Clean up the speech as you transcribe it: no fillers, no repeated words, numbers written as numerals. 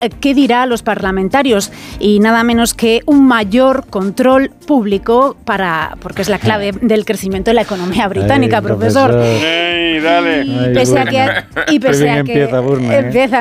qué dirá a los parlamentarios y nada menos que un mayor control público porque es la clave del crecimiento de la economía británica, profesor. Dale. Pese a que empieza